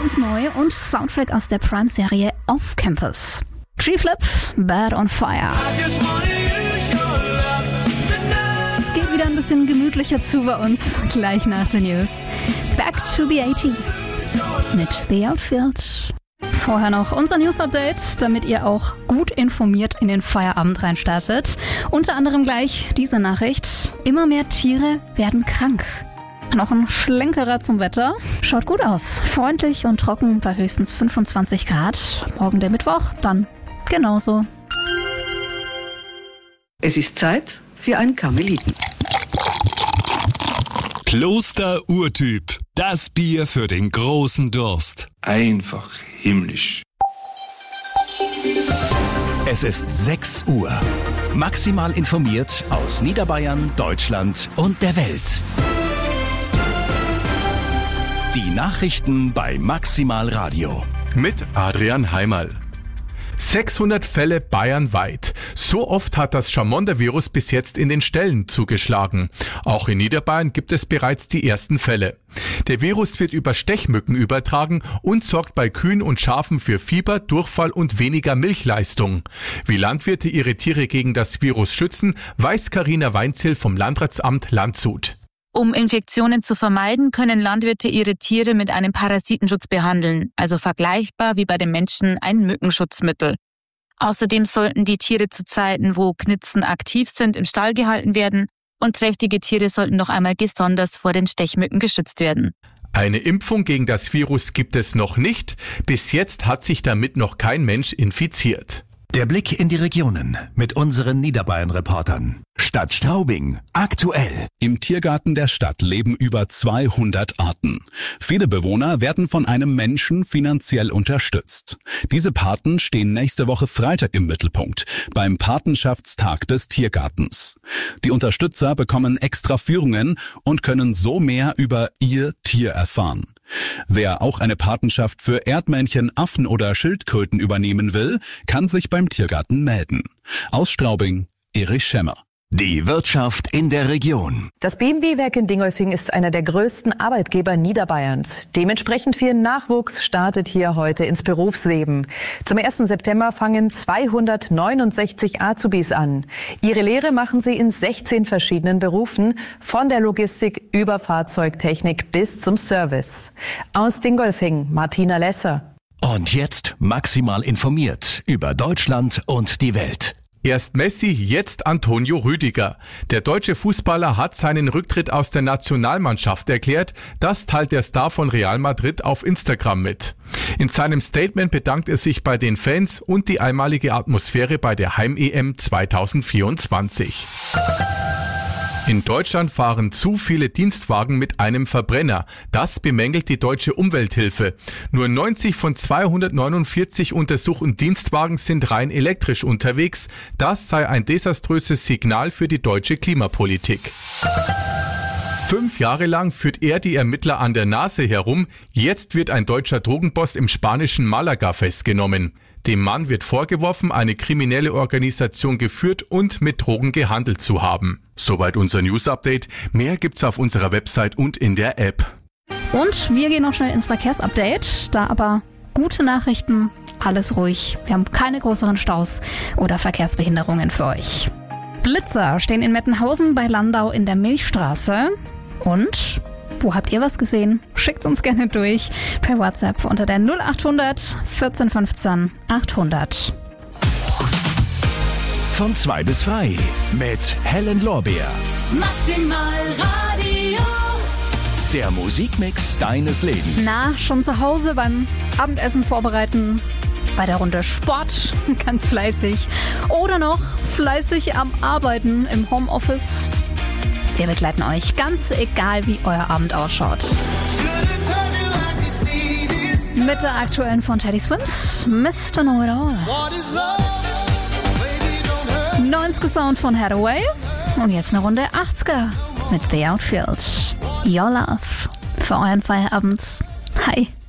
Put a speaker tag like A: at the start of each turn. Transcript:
A: ganz neu und Soundtrack aus der Prime-Serie Off Campus. Tree-Flip, Bad on Fire. Es geht wieder ein bisschen gemütlicher zu bei uns, gleich nach den News. Back to the 80s mit The Outfield. Vorher noch unser News-Update, damit ihr auch gut informiert in den Feierabend reinstartet. Unter anderem gleich diese Nachricht. Immer mehr Tiere werden krank. Noch ein Schlenkerer zum Wetter. Schaut gut aus. Freundlich und trocken bei höchstens 25 Grad. Morgen der Mittwoch, dann genauso.
B: Es ist Zeit für ein Karmeliten.
C: Kloster Urtyp. Das Bier für den großen Durst.
D: Einfach himmlisch.
E: Es ist 6 Uhr. Maximal informiert aus Niederbayern, Deutschland und der Welt. Die Nachrichten bei Maximal Radio.
F: Mit Adrian Heimerl. 600 Fälle bayernweit. So oft hat das Chamonder-Virus bis jetzt in den Ställen zugeschlagen. Auch in Niederbayern gibt es bereits die ersten Fälle. Der Virus wird über Stechmücken übertragen und sorgt bei Kühen und Schafen für Fieber, Durchfall und weniger Milchleistung. Wie Landwirte ihre Tiere gegen das Virus schützen, weiß Carina Weinzierl vom Landratsamt Landshut.
G: Um Infektionen zu vermeiden, können Landwirte ihre Tiere mit einem Parasitenschutz behandeln, also vergleichbar wie bei den Menschen ein Mückenschutzmittel. Außerdem sollten die Tiere zu Zeiten, wo Knitzen aktiv sind, im Stall gehalten werden und trächtige Tiere sollten noch einmal besonders vor den Stechmücken geschützt werden.
F: Eine Impfung gegen das Virus gibt es noch nicht. Bis jetzt hat sich damit noch kein Mensch infiziert.
E: Der Blick in die Regionen mit unseren Niederbayern-Reportern. Stadt Straubing. Aktuell.
H: Im Tiergarten der Stadt leben über 200 Arten. Viele Bewohner werden von einem Menschen finanziell unterstützt. Diese Paten stehen nächste Woche Freitag im Mittelpunkt, beim Patenschaftstag des Tiergartens. Die Unterstützer bekommen extra Führungen und können so mehr über ihr Tier erfahren. Wer auch eine Patenschaft für Erdmännchen, Affen oder Schildkröten übernehmen will, kann sich beim Tiergarten melden. Aus Straubing, Erich Schemmer.
E: Die Wirtschaft in der Region.
I: Das BMW-Werk in Dingolfing ist einer der größten Arbeitgeber Niederbayerns. Dementsprechend viel Nachwuchs startet hier heute ins Berufsleben. Zum 1. September fangen 269 Azubis an. Ihre Lehre machen sie in 16 verschiedenen Berufen, von der Logistik über Fahrzeugtechnik bis zum Service. Aus Dingolfing, Martina Lesser.
E: Und jetzt maximal informiert über Deutschland und die Welt.
F: Erst Messi, jetzt Antonio Rüdiger. Der deutsche Fußballer hat seinen Rücktritt aus der Nationalmannschaft erklärt. Das teilt der Star von Real Madrid auf Instagram mit. In seinem Statement bedankt er sich bei den Fans und die einmalige Atmosphäre bei der Heim-EM 2024. In Deutschland fahren zu viele Dienstwagen mit einem Verbrenner. Das bemängelt die Deutsche Umwelthilfe. Nur 90 von 249 untersuchten Dienstwagen sind rein elektrisch unterwegs. Das sei ein desaströses Signal für die deutsche Klimapolitik. 5 Jahre lang führt er die Ermittler an der Nase herum. Jetzt wird ein deutscher Drogenboss im spanischen Malaga festgenommen. Dem Mann wird vorgeworfen, eine kriminelle Organisation geführt und mit Drogen gehandelt zu haben. Soweit unser News-Update. Mehr gibt's auf unserer Website und in der App.
A: Und wir gehen noch schnell ins Verkehrsupdate. Da aber gute Nachrichten, alles ruhig. Wir haben keine größeren Staus oder Verkehrsbehinderungen für euch. Blitzer stehen in Mettenhausen bei Landau in der Milchstraße. Und wo habt ihr was gesehen? Schickt uns gerne durch per WhatsApp unter der 0800 14 15 800.
E: Von 2 bis frei mit Helen Lorbeer.
J: Maximal Radio.
E: Der Musikmix deines Lebens.
A: Na, schon zu Hause beim Abendessen vorbereiten, bei der Runde Sport, ganz fleißig. Oder noch fleißig am Arbeiten im Homeoffice. Wir begleiten euch, ganz egal wie euer Abend ausschaut. Mit der aktuellen von Teddy Swims, Mr. Know It All. 90er Sound von Hathaway. Und jetzt eine Runde 80er mit The Outfield. Your Love für euren Feierabend. Hi.